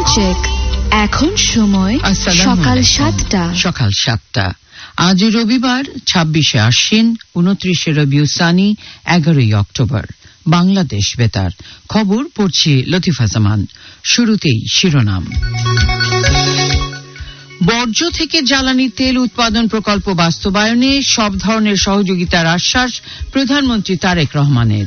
Check. এখন সময় সকাল 7টা। আজ রবিবার 26শে আশ্বিন, 29শে রবিউল সানি, 11ই অক্টোবর। বাংলাদেশ বেতার খবর পড়ছি লতিফা জামান। শুরুতেই শিরোনাম। বর্জ্য থেকে জ্বালানি তেল উৎপাদন প্রকল্প বাস্তবায়নে সব ধরনের সহযোগিতার আশ্বাস প্রধানমন্ত্রী তারেক রহমানের।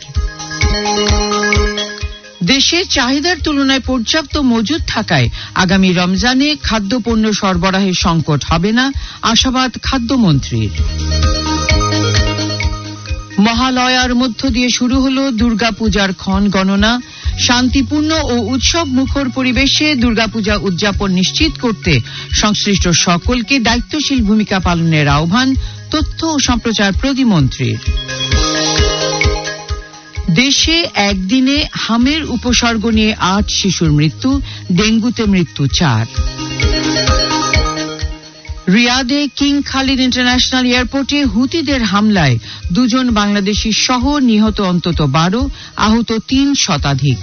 দেশে চাহিদার তুলনায় পর্যাপ্ত মজুদ থাকায় আগামী রমজানে খাদ্যপণ্য সরবরাহের সংকট হবে না, আশাবাদ খাদ্যমন্ত্রীর। মহালয়ার মধ্য দিয়ে শুরু হল দুর্গাপূজার ক্ষণ গণনা। শান্তিপূর্ণ ও উৎসব মুখর পরিবেশে দুর্গাপূজা উদযাপন নিশ্চিত করতে সংশ্লিষ্ট সকলকে দায়িত্বশীল ভূমিকা পালনের আহ্বান তথ্য ও সম্প্রচার প্রতিমন্ত্রীর। দেশে একদিনে হামের উপসর্গ নিয়ে 8 শিশুর মৃত্যু, ডেঙ্গুতে মৃত্যু 4। রিয়াদে কিং খালিদ ইন্টারন্যাশনাল এয়ারপোর্টে হুতিদের হামলায় 2 জন বাংলাদেশী সহ নিহত অন্তত 12, আহত 3 শতাধিক।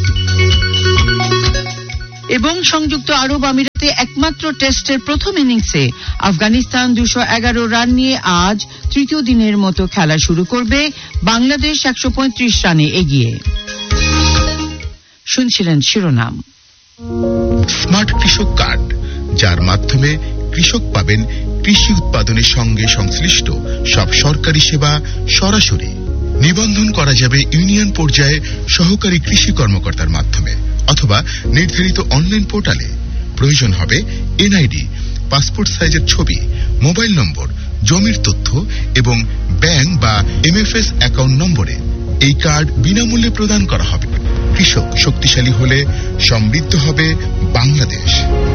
এবং সংযুক্ত আরব আমিরাতে একমাত্র টেস্টের প্রথম ইনিংসে আফগানিস্তান 211 রান নিয়ে আজ তৃতীয় দিনের মতো খেলা শুরু করবে। বাংলাদেশ 135 রানে এগিয়ে। শুনছিলেন শিরোনাম। স্মার্ট কৃষক কার্ড, যার মাধ্যমে কৃষক পাবেন কৃষি উৎপাদনের সঙ্গে সংশ্লিষ্ট সব সরকারি সেবা সরাসরি। নিবন্ধন করা যাবে ইউনিয়ন পর্যায়ে সহকারী কৃষি কর্মকর্তার মাধ্যমে অথবা নির্ধারিত অনলাইন পোর্টালে। প্রয়োজন হবে এনআইডি, পাসপোর্ট সাইজের ছবি, মোবাইল নম্বর, জমির তথ্য এবং ব্যাংক বা এমএফএস অ্যাকাউন্ট নম্বরে। এই কার্ড বিনামূল্যে প্রদান করা হবে। কৃষক শক্তিশালী হলে সমৃদ্ধ হবে বাংলাদেশ।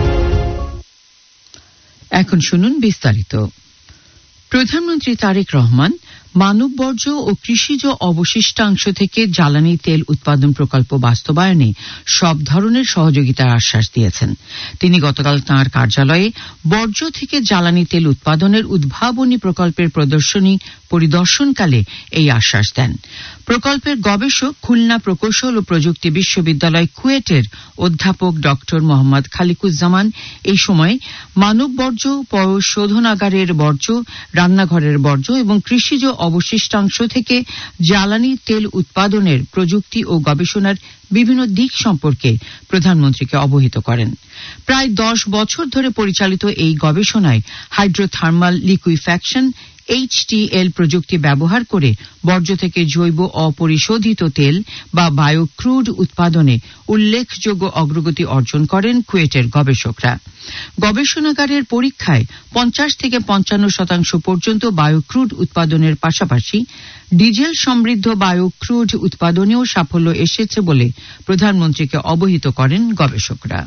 এখন শুনুন বিস্তারিত। প্রধানমন্ত্রী তারেক রহমান মানব বর্জ্য ও কৃষিজ অবশিষ্টাংশ থেকে জ্বালানি তেল উৎপাদন প্রকল্প বাস্তবায়নে সব ধরনের সহযোগিতার আশ্বাস দিয়েছেন। তিনি গতকাল তাঁর কার্যালয়ে বর্জ্য থেকে জ্বালানি তেল উৎপাদনের উদ্ভাবনী প্রকল্পের পরিদর্শনকালে এই আশ্বাস দেন। প্রকল্পের গবেষক খুলনা প্রকৌশল ও প্রযুক্তি বিশ্ববিদ্যালয় কুয়েটের অধ্যাপক ডক্টর মোহাম্মদ খালিকুজ্জামান এই সময় মানব বর্জ্য, পয়ঃশোধনাগারের বর্জ্য, রান্নাঘরের বর্জ্য এবং কৃষিজ অবশিষ্টাংশ থেকে জ্বালানি তেল উৎপাদনের প্রযুক্তি ও গবেষণার বিভিন্ন দিক সম্পর্কে প্রধানমন্ত্রীকে অবহিত করেন। প্রায় 10 বছর ধরে পরিচালিত এই গবেষণায় হাইড্রোথার্মাল লিকুইফ্যাকশন HTL প্রযুক্তি ব্যবহার করে বর্জ্য থেকে জৈব অপরিশোধিত তেল বা বায়োক্রুড উৎপাদনে উল্লেখযোগ্য অগ্রগতি অর্জন করেন কুয়েটের গবেষকরা। গবেষণাগারের পরীক্ষায় 50 থেকে 55% পর্যন্ত বায়োক্রুড উৎপাদনের পাশাপাশি ডিজেল সমৃদ্ধ বায়োক্রুড উৎপাদনেও সাফল্য এসেছে বলে প্রধানমন্ত্রীকে অবহিত করেন গবেষকরা।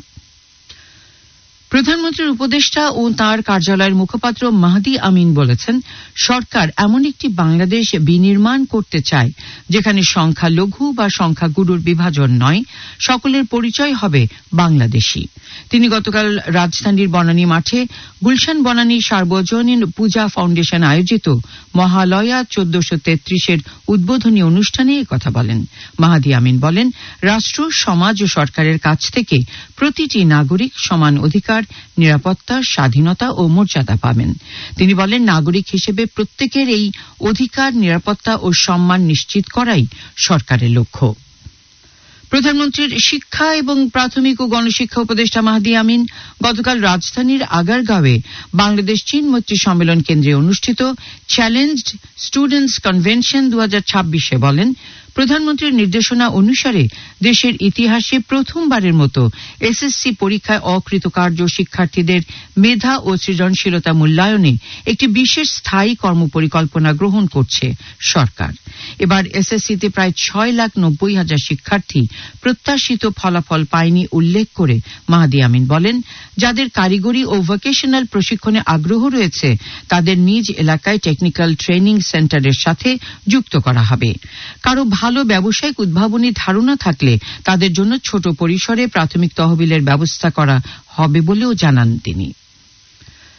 প্রধানমন্ত্রীর উপদেষ্টা ও তাঁর কার্যালয়ের মুখপাত্র মাহদি আমিন বলেছেন, সরকার এমন একটি বাংলাদেশ বিনির্মাণ করতে চায় যেখানে সংখ্যালঘু বা সংখ্যাগুরুর বিভাজন নয়, সকলের পরিচয় হবে বাংলাদেশী। তিনি গতকাল রাজধানীর বনানী মাঠে গুলশান বনানী সার্বজনীন পূজা ফাউন্ডেশন আয়োজিত মহালয়া 1433-এর উদ্বোধনী অনুষ্ঠানে একথা বলেন। মাহদি আমিন বলেন, রাষ্ট্র, সমাজ ও সরকারের কাছ থেকে প্রতিটি নাগরিক সমান অধিকার, নিরাপত্তা, স্বাধীনতা ও মর্যাদা পাবেন। তিনি বলেন, নাগরিক হিসেবে প্রত্যেকের এই অধিকার, নিরাপত্তা ও সম্মান নিশ্চিত করাই সরকারের লক্ষ্য। প্রধানমন্ত্রীর শিক্ষা এবং প্রাথমিক ও গণশিক্ষা উপদেষ্টা মাহদি আমিন গতকাল রাজধানীর আগারগাঁওয়ে বাংলাদেশ চীন মৈত্রী সম্মেলন কেন্দ্রে অনুষ্ঠিত চ্যালেঞ্জড স্টুডেন্টস কনভেনশন 2026-এ বলেন, প্রধানমন্ত্রীর নির্দেশনা অনুসারে দেশের ইতিহাসে প্রথমবারের মতো এসএসসি পরীক্ষায় অকৃতকার্য শিক্ষার্থীদের মেধা ও সৃজনশীলতা মূল্যায়নে একটি বিশেষ স্থায়ী কর্মপরিকল্পনা গ্রহণ করছে সরকার। এবার এসএসসিতে প্রায় 6,90,000 শিক্ষার্থী প্রত্যাশিত ফলাফল পায়নি উল্লেখ করে মাহদি আমিন বলেন, যাদের কারিগরি ও ভোকেশনাল প্রশিক্ষণে আগ্রহ রয়েছে তাদের নিজ এলাকায় টেকনিক্যাল ট্রেনিং সেন্টারের সাথে যুক্ত করা হবে। কারো ভালো ব্যবসায়িক উদ্ভাবনী ধারণা থাকলে তাদের জন্য ছোট পরিসরে প্রাথমিক তহবিলের ব্যবস্থা করা হবে বলেও জানান তিনি।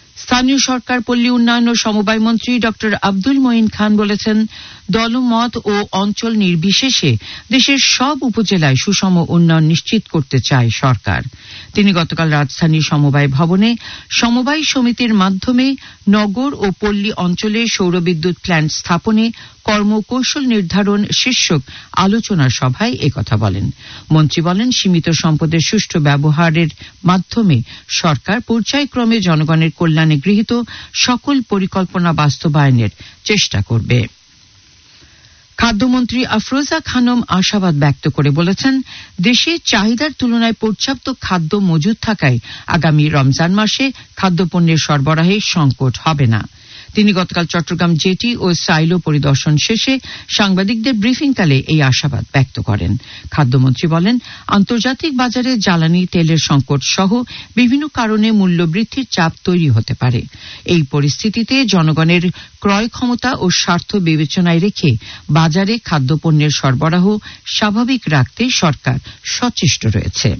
স্থানীয় সরকার, পল্লী উন্নয়ন ও সমবায় মন্ত্রী ডক্টর আব্দুল মঈন খান বলেছেন, দলমত ও অঞ্চল নির্বিশেষে দেশের সব উপজেলায় সুষম উন্নয়ন নিশ্চিত করতে চায় সরকার। তিনি গতকাল রাজধানীর সমবায় ভবনে সমবায় সমিতির মাধ্যমে নগর ও পল্লী অঞ্চলে সৌরবিদ্যুৎ প্ল্যান্ট স্থাপনে কর্মকৌশল নির্ধারণ শীর্ষক আলোচনা সভায় একথা বলেন। মন্ত্রী বলেন, সীমিত সম্পদের সুষ্ঠু ব্যবহারের মাধ্যমে সরকার পর্যায়ক্রমে জনগণের কল্যাণে গৃহীত সকল পরিকল্পনা বাস্তবায়নের চেষ্টা করবে। খাদ্যমন্ত্রী আফরোজা খানম আশাবাদ ব্যক্ত করে বলেছেন, দেশে চাহিদার তুলনায় পর্যাপ্ত খাদ্য মজুদ থাকায় আগামী রমজান মাসে খাদ্যপণ্যের সরবরাহে সংকট হবে না। তিনি গতকাল চট্টগ্রাম জেটি ও সাইলো পরিদর্শন শেষে সাংবাদিকদের ব্রিফিংকালে এই আশাবাদ ব্যক্ত করেন। খাদ্যমন্ত্রী বলেন, আন্তর্জাতিক বাজারে জ্বালানি তেলের সংকট সহ বিভিন্ন কারণে মূল্যবৃদ্ধির চাপ তৈরি হতে পারে। এই পরিস্থিতিতে জনগণের ক্রয় ক্ষমতা ও স্বার্থ বিবেচনায় রেখে বাজারে খাদ্যপণ্যের সরবরাহ স্বাভাবিক রাখতে সরকার সচেষ্ট রয়েছে।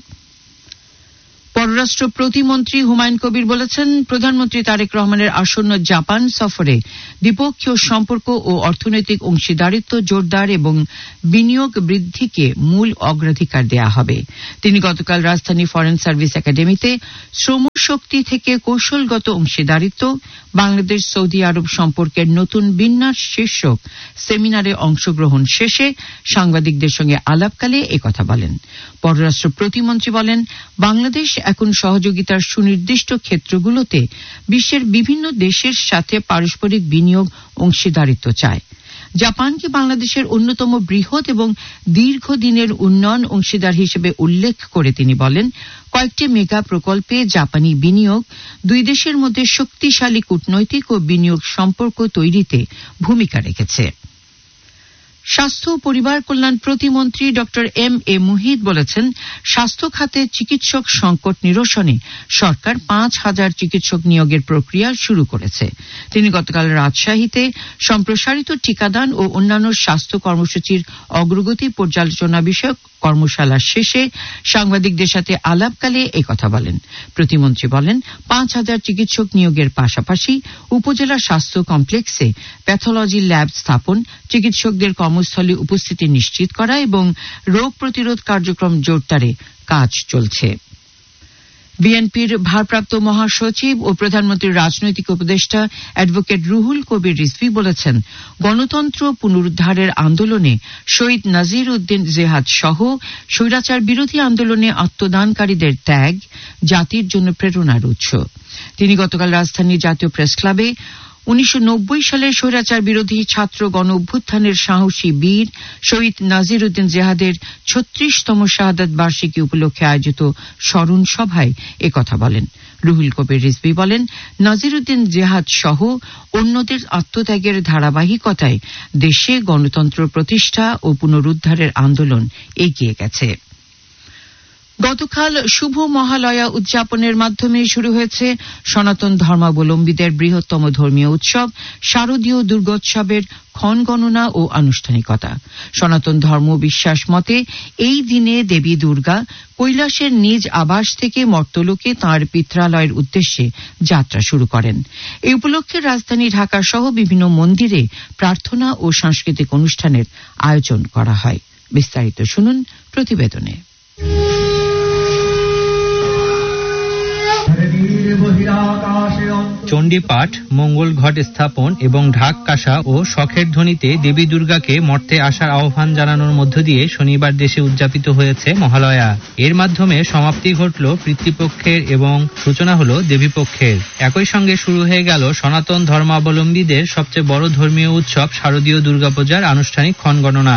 পররাষ্ট্র প্রতিমন্ত্রী হুমায়ুন কবির বলেছেন, প্রধানমন্ত্রী তারেক রহমানের আসন্ন জাপান সফরে দ্বিপক্ষীয় সম্পর্ক ও অর্থনৈতিক অংশীদারিত্ব জোরদার এবং বিনিয়োগ বৃদ্ধিকে মূল অগ্রাধিকার দেয়া হবে। তিনি গতকাল রাজধানী ফরেন সার্ভিস একাডেমিতে শ্রমশক্তি থেকে কৌশলগত অংশীদারিত্ব, বাংলাদেশ সৌদি আরব সম্পর্কের নতুন বিন্যাস শীর্ষক সেমিনারে অংশগ্রহণ শেষে সাংবাদিকদের সঙ্গে আলাপকালে একথা বলেন। পররাষ্ট্র প্রতিমন্ত্রী বলেন, বাংলাদেশ এখন সহযোগিতার সুনির্দিষ্ট ক্ষেত্রগুলোতে বিশ্বের বিভিন্ন দেশের সাথে পারস্পরিক বিনিয়োগ অংশীদারিত্ব চায়। জাপানকে বাংলাদেশের অন্যতম বৃহৎ এবং দীর্ঘদিনের উন্নয়ন অংশীদার হিসেবে উল্লেখ করে তিনি বলেন, কয়েকটি মেগা প্রকল্পে জাপানি বিনিয়োগ দুই দেশের মধ্যে শক্তিশালী কূটনৈতিক ও বিনিয়োগ সম্পর্ক তৈরিতে ভূমিকা রেখেছে। স্বাস্থ্য ও পরিবার কল্যাণ প্রতিমন্ত্রী ডক্টর এম এ মুহিত বলেছেন, স্বাস্থ্য খাতে চিকিৎসক সংকট নিরসনে সরকার 5,000 চিকিৎসক নিয়োগের প্রক্রিয়া শুরু করেছে। তিনি গতকাল রাজশাহীতে সম্প্রসারিত টিকাদান ও অন্যান্য স্বাস্থ্য কর্মসূচির অগ্রগতি পর্যালোচনা বিষয়ক কর্মশালা শেষে সাংবাদিকদের সাথে আলাপকালে একথা বলেন। প্রতিমন্ত্রী বলেন, 5,000 চিকিৎসক নিয়োগের পাশাপাশি উপজেলা স্বাস্থ্য কমপ্লেক্সে প্যাথোলজি ল্যাব স্থাপন, চিকিৎসকদের কর্মস্থলে উপস্থিতি নিশ্চিত করা এবং রোগ প্রতিরোধ কার্যক্রম জোরদারে কাজ চলছে। বিএনপির ভারপ্রাপ্ত মহাসচিব ও প্রধানমন্ত্রীর রাজনৈতিক উপদেষ্টা অ্যাডভোকেট রুহুল কবির রিজভী বলেছেন, গণতন্ত্র পুনরুদ্ধারের আন্দোলনে শহীদ নাজির উদ্দিন জেহাদ সহ স্বৈরাচার বিরোধী আন্দোলনে আত্মদানকারীদের ত্যাগ জাতির জন্য প্রেরণার উৎস। তিনি গতকাল রাজধানীর জাতীয় প্রেস ক্লাবে 1990 সালের স্বৈরাচার বিরোধী ছাত্র গণ অভ্যুত্থানের সাহসী বীর শহীদ নাজির উদ্দিন জেহাদের 36তম শাহাদাত বার্ষিকী উপলক্ষে আয়োজিত স্মরণ সভায় একথা বলেন। রুহুল কবির রিজভী বলেন, নাজির উদ্দিন জেহাদ সহ অন্যদের আত্মত্যাগের ধারাবাহিকতায় দেশে গণতন্ত্র প্রতিষ্ঠা ও পুনরুদ্ধারের আন্দোলন এগিয়ে গেছে। গতকাল শুভ মহালয়া উদযাপনের মাধ্যমে শুরু হয়েছে সনাতন ধর্মাবলম্বীদের বৃহত্তম ধর্মীয় উৎসব শারদীয় দুর্গোৎসবের ক্ষণগণনা ও আনুষ্ঠানিকতা। সনাতন ধর্ম বিশ্বাস মতে এই দিনে দেবী দুর্গা কৈলাসের নিজ আবাস থেকে মর্তলোকে তাঁর পিত্রালয়ের উদ্দেশ্যে যাত্রা শুরু করেন। এই উপলক্ষে রাজধানী ঢাকা সহ বিভিন্ন মন্দিরে প্রার্থনা ও সাংস্কৃতিক অনুষ্ঠানের আয়োজন করা হয়। বিস্তারিত শুনুন প্রতিবেদনে। চণ্ডীপাঠ, মঙ্গল ঘট স্থাপন এবং ঢাক কাঁসা ও শখের ধ্বনিতে দেবী দুর্গাকে মর্তে আসার আহ্বান জানানোর মধ্য দিয়ে শনিবার দেশে উদযাপিত হয়েছে মহালয়া। এর মাধ্যমে সমাপ্তি ঘটল পিতৃপক্ষের এবং সূচনা হল দেবীপক্ষের। একই সঙ্গে শুরু হয়ে গেল সনাতন ধর্মাবলম্বীদের সবচেয়ে বড় ধর্মীয় উৎসব শারদীয় দুর্গাপূজার আনুষ্ঠানিক ক্ষণগণনা।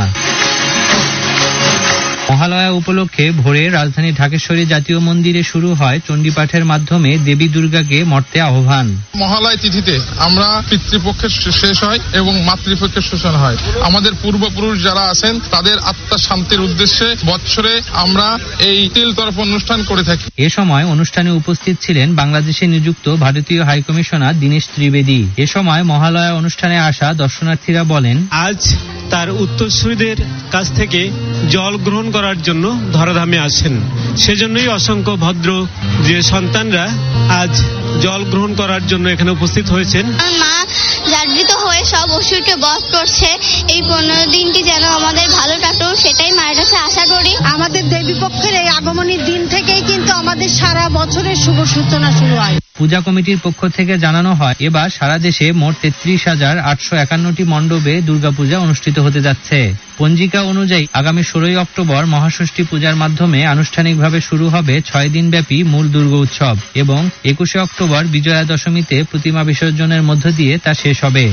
মহালয়া উপলক্ষে ভোরে রাজধানী ঢাকেশ্বরী জাতীয় মন্দিরে শুরু হয় চণ্ডীপাঠের মাধ্যমে দেবী দুর্গাকে মর্তে আহ্বান। মহালয়া তিথিতে আমরা পিতৃপক্ষের শেষ হয় এবং মাতৃপক্ষের সূচনা হয়। আমাদের পূর্বপুরুষ যারা আছেন তাদের আত্মার শান্তির উদ্দেশ্যে বৎসরে আমরা এই তিল তরফ অনুষ্ঠান করে থাকি। এ সময় অনুষ্ঠানে উপস্থিত ছিলেন বাংলাদেশে নিযুক্ত ভারতীয় হাইকমিশনার দীনেশ ত্রিবেদী। এ সময় মহালয়া অনুষ্ঠানে আসা দর্শনার্থীরা বলেন, আজ তার উত্তরসূরিদের কাছ থেকে জল গ্রহণ করার জন্য ধরাধামে আসেন। সেজন্যই অসংখ্য ভদ্র যে সন্তানরা আজ জল গ্রহণ করার জন্য এখানে উপস্থিত হয়েছেন। মা জাগৃত হয়ে সব অসুরকে বধ করছে, এই 15 দিনটি যেন আমাদের ভালো কাটুক সেটাই মায়ের কাছে আশা করি। আমাদের দেবী পক্ষের এই আগমনের দিন থেকেই কিন্তু আমাদের সারা বছরের শুভ সূচনা শুরু হয়। পূজা কমিটির পক্ষ থেকে জানানো হয়, এবার সারা দেশে মোট 33,851টি মণ্ডপে দুর্গাপূজা অনুষ্ঠিত হতে যাচ্ছে। পঞ্জিকা অনুযায়ী আগামী 16 অক্টোবর মহাষষ্ঠী পূজার মাধ্যমে আনুষ্ঠানিকভাবে শুরু হবে 6 দিনব্যাপী মূল দুর্গা উৎসব এবং 21 অক্টোবর বিজয়া দশমীতে প্রতিমা বিসর্জনের মধ্য দিয়ে তা শেষ হবে।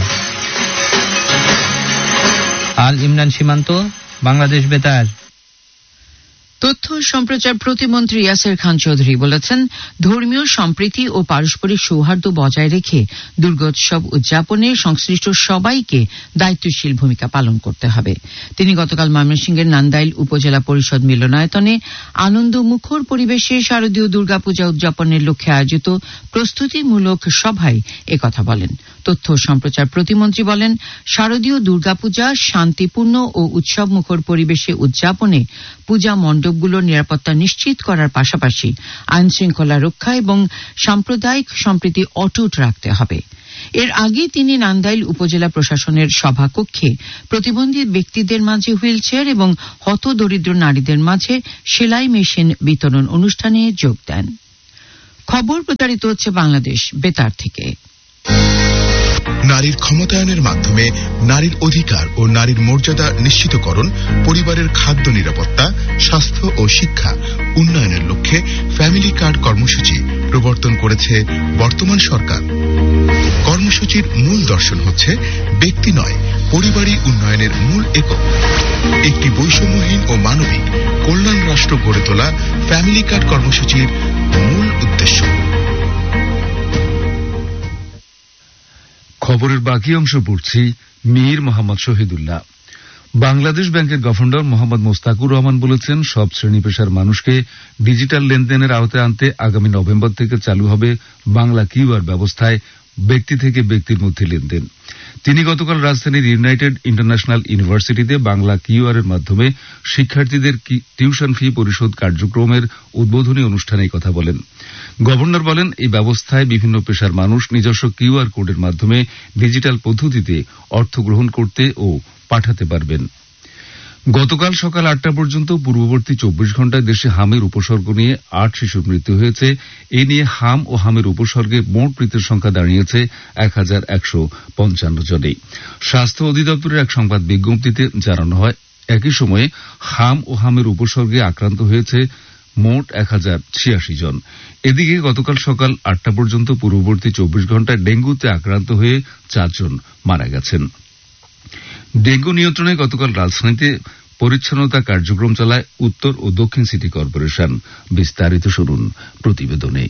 আল ইমরান সীমান্ত, বাংলাদেশ বেতার। তথ্য সম্প্রচার প্রতিমন্ত্রী ইয়াসির খান চৌধুরী বলেছেন, ধর্মীয় সম্প্রীতি ও পারস্পরিক সৌহার্দ্য বজায় রেখে দুর্গোৎসব উদযাপনে সংশ্লিষ্ট সবাইকে দায়িত্বশীল ভূমিকা পালন করতে হবে। তিনি গতকাল ময়মনসিংহের নান্দাইল উপজেলা পরিষদ মিলনায়তনে আনন্দমুখর পরিবেশে শারদীয় দুর্গাপূজা উদযাপনের লক্ষ্যে আয়োজিত প্রস্তুতিমূলক সভায় একথা বলেন। তথ্য সম্প্রচার প্রতিমন্ত্রী বলেন, শারদীয় দুর্গাপূজা শান্তিপূর্ণ ও উৎসবমুখর পরিবেশে উদযাপনে পূজা মণ্ডপগুলোর নিরাপত্তা নিশ্চিত করার পাশাপাশি আইন শৃঙ্খলা রক্ষা এবং সাম্প্রদায়িক সম্প্রীতি অটুট রাখতে হবে। এর আগে তিনি নান্দাইল উপজেলা প্রশাসনের সভাকক্ষে প্রতিবন্ধী ব্যক্তিদের মাঝে হুইলচেয়ার এবং হতদরিদ্র নারীদের মাঝে সেলাই মেশিন বিতরণ অনুষ্ঠানে যোগ দেন। খবর প্রচারিত হচ্ছে বাংলাদেশ বেতার থেকে। নারীর ক্ষমতায়নের মাধ্যমে নারীর অধিকার ও নারীর মর্যাদা নিশ্চিতকরণ, পরিবারের খাদ্য নিরাপত্তা, স্বাস্থ্য ও শিক্ষা উন্নয়নের লক্ষ্যে ফ্যামিলি কার্ড কর্মসূচি প্রবর্তন করেছে বর্তমান সরকার। কর্মসূচির মূল দর্শন হচ্ছে ব্যক্তি নয়, পরিবারই উন্নয়নের মূল একক। একটি বৈষম্যহীন ও মানবিক কল্যাণ রাষ্ট্র গড়ে তোলা ফ্যামিলি কার্ড কর্মসূচির মূল উদ্দেশ্য। খবরের বাকি অংশ পড়ছি মীর মোহাম্মদ শহীদুল্লাহ। বাংলাদেশ ব্যাংকের গভর্নর মোহাম্মদ মোস্তাকুর রহমান বলেছেন, সব শ্রেণী পেশার মানুষকে ডিজিটাল লেনদেনের আওতায় আনতে আগামী নভেম্বর থেকে চালু হবে বাংলা কিউআর ব্যবস্থায় ব্যক্তি থেকে ব্যক্তির মধ্যে লেনদেন। তিনি গতকাল রাজধানীর ইউনাইটেড ইন্টারন্যাশনাল ইউনিভার্সিটিতে বাংলা কিউআর এর মাধ্যমে শিক্ষার্থীদের টিউশন ফি পরিশোধ কার্যক্রমের উদ্বোধনী অনুষ্ঠানে এই কথা বলেন। গভর্নর বলেন, এই ব্যবস্থায় বিভিন্ন পেশার মানুষ নিজস্ব কিউআর কোডের মাধ্যমে ডিজিটাল পদ্ধতিতে অর্থ গ্রহণ করতে ও পাঠাতে পারবেন। গতকাল সকাল 8টা পর্যন্ত পূর্ববর্তী 24 ঘণ্টায় দেশে হামের উপসর্গ নিয়ে 8 শিশুর মৃত্যু হয়েছে। এ নিয়ে হাম ও হামের উপসর্গে মোট মৃতের সংখ্যা দাঁড়িয়েছে 1155 জনে। স্বাস্থ্য অধিদপ্তরের এক সংবাদ বিজ্ঞপ্তিতে জানানো হয়, একই সময়ে হাম ও হামের উপসর্গে আক্রান্ত হয়েছে মোট 1086 জন। এদিকে গতকাল সকাল 8টা পর্যন্ত পূর্ববর্তী 24 ঘণ্টায় ডেঙ্গুতে আক্রান্ত হয়ে 4 জন মারা গেছেন। ডেঙ্গু নিয়ন্ত্রণে গতকাল রাজধানীতে পরিচ্ছন্নতা কার্যক্রম চালায় উত্তর ও দক্ষিণ সিটি কর্পোরেশন। বিস্তারিত শুনুন প্রতিবেদনে।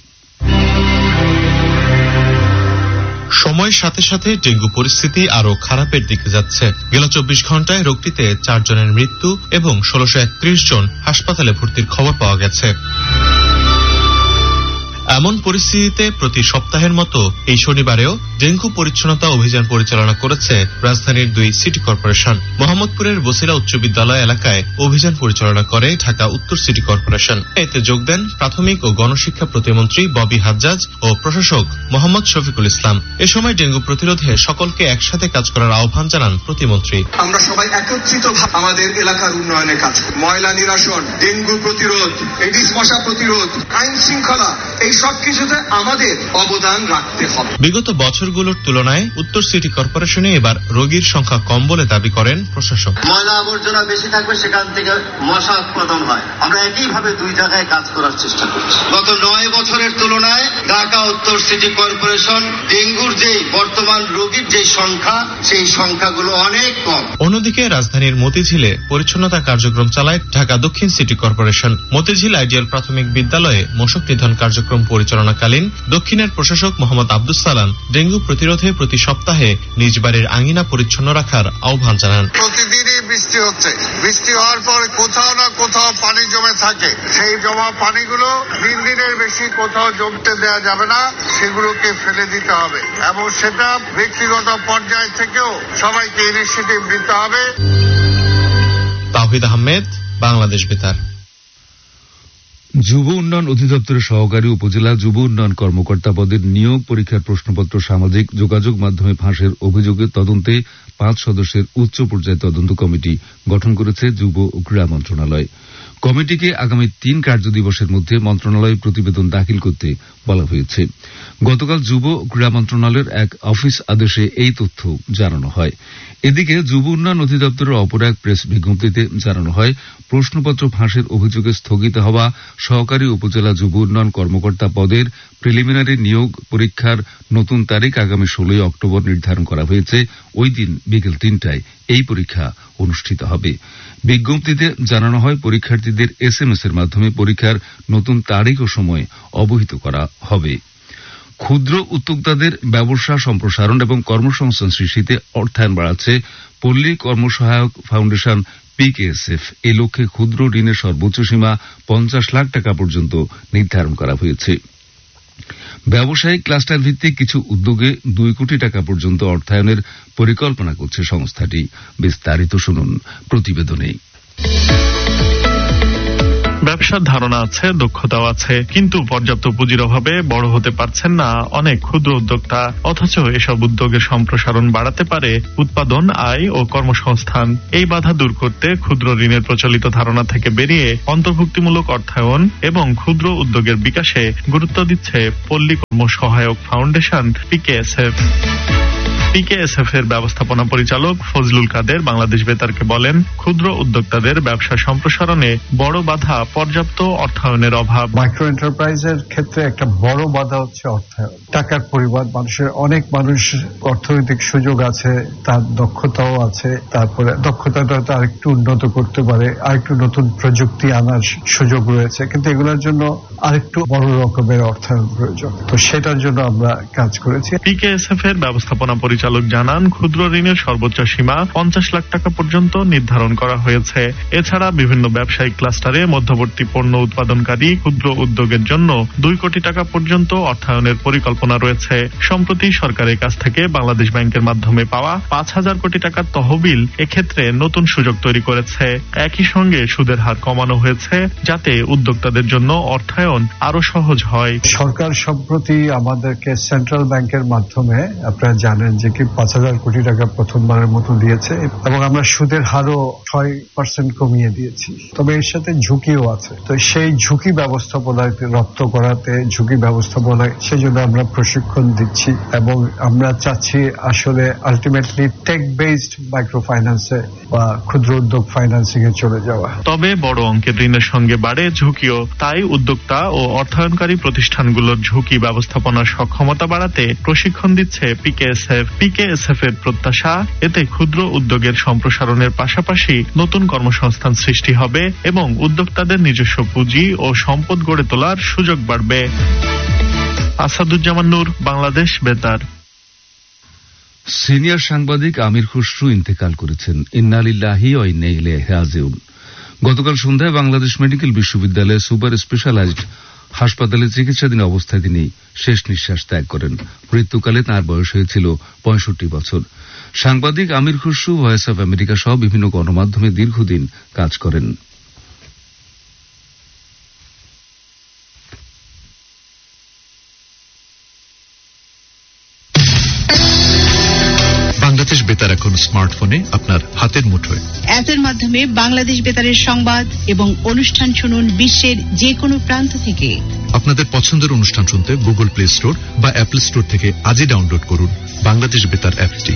সময়ের সাথে সাথে ডেঙ্গু পরিস্থিতি আরো খারাপের দিকে যাচ্ছে। গেল 24 ঘণ্টায় রোগটিতে 4 জনের মৃত্যু এবং 1631 জন হাসপাতালে ভর্তির খবর পাওয়া গেছে। এমন পরিস্থিতিতে প্রতি সপ্তাহের মতো এই শনিবারেও ডেঙ্গু পরিচ্ছন্নতা অভিযান পরিচালনা করেছে রাজধানীর 2 সিটি কর্পোরেশন। মোহাম্মদপুরের বসিলা উচ্চ বিদ্যালয় এলাকায় অভিযান পরিচালনা করে ঢাকা উত্তর সিটি কর্পোরেশন। এতে যোগ দেন প্রাথমিক ও গণশিক্ষা প্রতিমন্ত্রী ববি হাজ্জাজ ও প্রশাসক মোহাম্মদ শফিকুল ইসলাম। এ সময় ডেঙ্গু প্রতিরোধে সকলকে একসাথে কাজ করার আহ্বান জানান প্রতিমন্ত্রী। আমরা সবাই একত্রিত আমাদের এলাকার উন্নয়নে কাজ করি। ময়লা নিরসন, ডেঙ্গু প্রতিরোধ, এডিস মশা প্রতিরোধ, আইন শৃঙ্খলা, এই সবকিছুতে আমাদের অবদান রাখতে হবে। বিগত বছরগুলোর তুলনায় উত্তর সিটি কর্পোরেশনে এবার রোগীর সংখ্যা কম বলে দাবি করেন প্রশাসক। ময়লা আবর্জনা বেশি থাকবে, সেখান থেকে মশা উৎপাদন হয়। আমরা একইভাবে 2 জায়গায় কাজ করার চেষ্টা করছি। গত 9 বছরের তুলনায় ঢাকা উত্তর সিটি কর্পোরেশন ডেঙ্গুর যে বর্তমান রোগীর যে সংখ্যা, সেই সংখ্যাগুলো অনেক কম। অন্যদিকে রাজধানীর মতিঝিলে পরিচ্ছন্নতা কার্যক্রম চালায় ঢাকা দক্ষিণ সিটি কর্পোরেশন। মতিঝিল আইডিয়াল প্রাথমিক বিদ্যালয়ে মশক নিধন কার্যক্রম পরিচালনাকালীন দক্ষিণের প্রশাসক মোহাম্মদ আব্দুস সালাম ডেঙ্গু প্রতিরোধে প্রতি সপ্তাহে নিজ বাড়ির আঙিনা পরিচ্ছন্ন রাখার আহ্বান জানান। প্রতিদিনই বৃষ্টি হচ্ছে, বৃষ্টি হওয়ার পর কোথাও না কোথাও পানি জমে থাকে। সেই জমা পানিগুলো 3 দিনের বেশি কোথাও জমতে দেওয়া যাবে না, সেগুলোকে ফেলে দিতে হবে এবং সেটা ব্যক্তিগত পর্যায় থেকেও সবাইকে ইনিশিয়েটিভ নিতে হবে। তাওহিদ আহমেদ, বাংলাদেশ বেতার। যুব উন্নয়ন অধিদপ্তরের সহকারী উপজেলা যুব উন্নয়ন কর্মকর্তা পদের নিয়োগ পরীক্ষার প্রশ্নপত্র সামাজিক যোগাযোগ মাধ্যমে ফাঁসের অভিযোগে তদন্তে 5 সদস্যের উচ্চ পর্যায়ের তদন্ত কমিটি গঠন করেছে যুব ও ক্রীড়া মন্ত্রণালয়। কমিটিকে আগামী 3 কার্যদিবসের মধ্যে মন্ত্রণালয়ে প্রতিবেদন দাখিল করতে বলা হয়েছে। গতকাল যুব ও ক্রীড়া মন্ত্রণালয়ের এক অফিস আদেশে এই তথ্য জানানো হয়। এদিকে যুব উন্নয়ন অধিদপ্তরের অপর এক প্রেস বিজ্ঞপ্তিতে জানানো হয়, প্রশ্নপত্র ফাঁসের অভিযোগে স্থগিত হওয়া সহকারী উপজেলা যুব উন্নয়ন কর্মকর্তা পদের প্রিলিমিনারি নিয়োগ পরীক্ষার নতুন তারিখ আগামী 16 অক্টোবর নির্ধারণ করা হয়েছে। ওই দিন বিকেল 3টায় এই পরীক্ষা অনুষ্ঠিত হবে। বিজ্ঞপ্তিতে জানানো হয়, পরীক্ষার্থীদের SMS এর মাধ্যমে পরীক্ষার নতুন তারিখ ও সময় অবহিত করা হবে। ক্ষুদ্র উদ্যোক্তাদের ব্যবসা সম্প্রসারণ এবং কর্মসংস্থান সৃষ্টিতে অর্থায়ন বাড়াচ্ছে পল্লী কর্মসহায়ক ফাউন্ডেশন PKSF। এই লক্ষ্যে ক্ষুদ্র ঋণের সর্বোচ্চ সীমা 50 লাখ টাকা পর্যন্ত নির্ধারণ করা হয়েছে। ব্যবসায়িক ক্লাস্টার ভিত্তিক কিছু উদ্যোগে 2 কোটি টাকা পর্যন্ত অর্থায়নের পরিকল্পনা করছে সংস্থাটি। বিস্তারিত শুনুন প্রতিবেদনে। ব্যবসার ধারণা আছে, দক্ষতাও আছে, কিন্তু পর্যাপ্ত পুঁজির অভাবে বড় হতে পারছেন না অনেক ক্ষুদ্র উদ্যোক্তা। অথচ এসব উদ্যোগের সম্প্রসারণ বাড়াতে পারে উৎপাদন, আয় ও কর্মসংস্থান। এই বাধা দূর করতে ক্ষুদ্র ঋণের প্রচলিত ধারণা থেকে বেরিয়ে অন্তর্ভুক্তিমূলক অর্থায়ন এবং ক্ষুদ্র উদ্যোগের বিকাশে গুরুত্ব দিচ্ছে পল্লী কর্মসহায়ক ফাউন্ডেশন PKSF। PKSF এর ব্যবস্থাপনা পরিচালক ফজলুল কাদের বাংলাদেশ বেতারকে বলেন, ক্ষুদ্র উদ্যোক্তাদের ব্যবসা সম্প্রসারণে বড় বাধা পর্যাপ্ত অর্থায়নের অভাব। মাইক্রো এন্টারপ্রাইজের ক্ষেত্রে একটা বড় বাধা হচ্ছে অর্থায়ন। টাকার পরিমাণ, অনেক মানুষ অর্থনৈতিক সুযোগ আছে, তার দক্ষতাও আছে, তারপরে দক্ষতাটা আরেকটু উন্নত করতে পারে, আরেকটু নতুন প্রযুক্তি আনার সুযোগ রয়েছে, কিন্তু এগুলোর জন্য আরেকটু বড় রকমের অর্থায়ন প্রয়োজন। তো সেটার জন্য আমরা কাজ করেছি। PKSF এর ব্যবস্থাপনা পরিচালক জানান, ক্ষুদ্র ঋণের সর্বোচ্চ সীমা 50 লাখ টাকা পর্যন্ত নির্ধারণ করা হয়েছে। এছাড়া বিভিন্ন ব্যবসায়িক ক্লাস্টারে মধ্যবর্তী পণ্য উৎপাদনকারী ক্ষুদ্র উদ্যোগের জন্য 2 কোটি টাকা পর্যন্ত অর্থায়নের পরিকল্পনা রয়েছে। সম্প্রতি সরকারের কাছ থেকে বাংলাদেশ ব্যাংকের মাধ্যমে পাওয়া 5,000 কোটি টাকার তহবিল এক্ষেত্রে নতুন সুযোগ তৈরি করেছে। একই সঙ্গে সুদের হার কমানো হয়েছে, যাতে উদ্যোক্তাদের জন্য অর্থায়ন আরো সহজ হয়। সরকার সম্প্রতি আমাদেরকে সেন্ট্রাল ব্যাংকের মাধ্যমে, আপনারা জানেন যে কি 5,000 কোটি টাকা প্রথমবারের মতো দিয়েছে, এবং আমরা সুদের হারও 6% কমিয়ে দিয়েছি। তবে এর সাথে ঝুঁকিও আছে। তো সেই ঝুঁকি ব্যবস্থাপনায় রপ্ত করাতে, ঝুঁকি ব্যবস্থাপনায় সেই জন্য আমরা প্রশিক্ষণ দিচ্ছি, এবং আমরা চাচ্ছি আসলে আলটিমেটলি টেক বেসড মাইক্রো ফাইন্যান্সে বা ক্ষুদ্র উদ্যোগ ফাইন্যান্সিং এ চলে যাওয়া। তবে বড় অঙ্কের ঋণের সঙ্গে বাড়ে ঝুঁকিও। তাই উদ্যোক্তা ও অর্থায়নকারী প্রতিষ্ঠানগুলোর ঝুঁকি ব্যবস্থাপনার সক্ষমতা বাড়াতে প্রশিক্ষণ দিচ্ছে PKSF। PKSF এর প্রত্যাশা, এতে ক্ষুদ্র উদ্যোগের সম্প্রসারণের পাশাপাশি নতুন কর্মসংস্থান সৃষ্টি হবে এবং উদ্যোক্তাদের নিজস্ব পুঁজি ও সম্পদ গড়ে তোলার সুযোগ বাড়বে। আসাদুজ্জামান নূর, বাংলাদেশ বেতার। সিনিয়র সাংবাদিক আমির খুসরু ইন্তেকাল করেছেন। ইন্না লিল্লাহি ওয়া ইন্না ইলাইহি রাজিউন। গতকাল সন্ধ্যায় বাংলাদেশ মেডিকেল বিশ্ববিদ্যালয়ের সুপার স্পেশালাইজড হাসপাতালে চিকিৎসাধীন অবস্থায় তিনি শেষ নিঃশ্বাস ত্যাগ করেন। মৃত্যুকালে তাঁর বয়স হয়েছিল 65 বছর। সাংবাদিক আমির খুসরু ভয়েস অব আমেরিকা সহ বিভিন্ন গণমাধ্যমে দীর্ঘদিন কাজ করেন। বাংলাদেশ বেতার এখন স্মার্টফোনে আপনার হাতের মুঠোয়। অ্যাপের মাধ্যমে বাংলাদেশ বেতারের সংবাদ এবং অনুষ্ঠান শুনুন বিশ্বের যে কোনো প্রান্ত থেকে। আপনাদের পছন্দের অনুষ্ঠান শুনতে গুগল প্লে স্টোর বা অ্যাপল স্টোর থেকে আজই ডাউনলোড করুন বাংলাদেশ বেতার অ্যাপটি।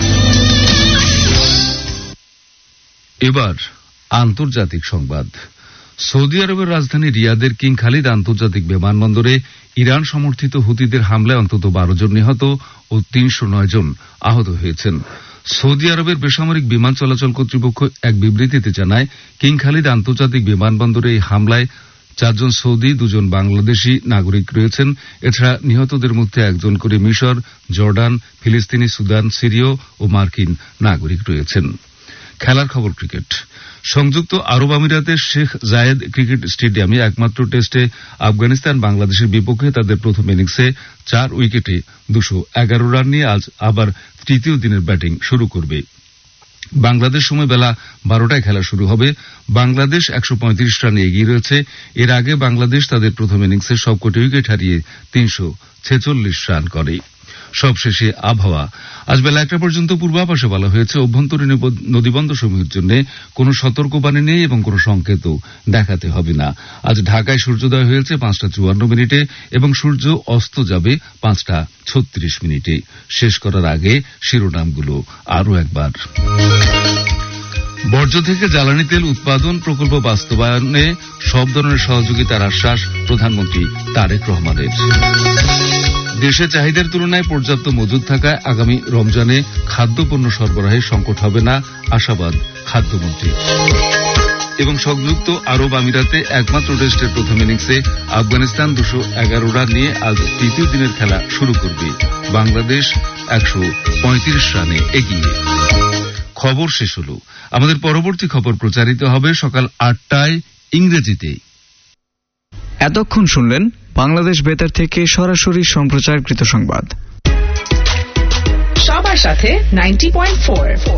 এবার আন্তর্জাতিক সংবাদ। সৌদি আরবের রাজধানী রিয়াদের কিং খালিদ আন্তর্জাতিক বিমানবন্দরে ইরান সমর্থিত হুতিদের হামলায় অন্তত 12 জন নিহত ও 309 জন আহত হয়েছেন। সৌদি আরবের বেসামরিক বিমান চলাচল কর্তৃপক্ষ এক বিবৃতিতে জানায়, কিং খালিদ আন্তর্জাতিক বিমানবন্দরে এই হামলায় 4 জন সৌদি, 2 জন বাংলাদেশি নাগরিক রয়েছেন। এছাড়া নিহতদের মধ্যে 1 জন করে মিশর, জর্ডান, ফিলিস্তিনি, সুদান, সিরীয় ও মার্কিন নাগরিক রয়েছেন। খেলার খবর, ক্রিকেট। সংযুক্ত আরব আমিরাতের শেখ জায়েদ ক্রিকেট স্টেডিয়ামে একমাত্র টেস্টে আফগানিস্তান বাংলাদেশের বিপক্ষে তাদের প্রথম ইনিংসে 4 উইকেটে 211 রান নিয়ে আজ আবার তৃতীয় দিনের ব্যাটিং শুরু করবে। বাংলাদেশ সময় বেলা 12টায় খেলা শুরু হবে। বাংলাদেশ 135 রানে এগিয়ে রয়েছে। এর আগে বাংলাদেশ তাদের প্রথম ইনিংসে সবকটি উইকেট হারিয়ে 346 রান করে। সবশেষে আবহাওয়া। আজ বেলা 1টা পর্যন্ত পূর্বাভাসে বলা হয়েছে অভ্যন্তরীণ নদীবন্দরসমূহের জন্য কোনো সতর্কবাণী নেই এবং কোনো সংকেত দেখাতে হবে না। আজ ঢাকায় সূর্যোদয় হয়েছে 5:54 এবং সূর্য অস্ত যাবে 5:36। শেষ করার আগে শিরোনামগুলো আরো একবার। বর্জ্য থেকে জ্বালানি তেল উৎপাদন প্রকল্প বাস্তবায়নে সব ধরনের সহযোগিতার আশ্বাস প্রধানমন্ত্রী তারেক রহমানের। দেশে চাহিদার তুলনায় পর্যাপ্ত মজুদ থাকায় আগামী রমজানে খাদ্যপণ্য সরবরাহে সংকট হবে না, আশাবাদ খাদ্যমন্ত্রী। এবং সংযুক্ত আরব আমিরাতে একমাত্র টেস্টের প্রথম ইনিংসে আফগানিস্তান 211 রান নিয়ে আজ তৃতীয় দিনের খেলা শুরু করবে। বাংলাদেশ 135 রানে এগিয়ে। খবর শেষ হলো। আমাদের পরবর্তী খবর প্রচারিত হবে সকাল 8টায় ইংরেজিতে। এতক্ষণ শুনলেন বাংলাদেশ বেতার থেকে সরাসরি সম্প্রচারকৃত সংবাদ। সবার সাথে 90.4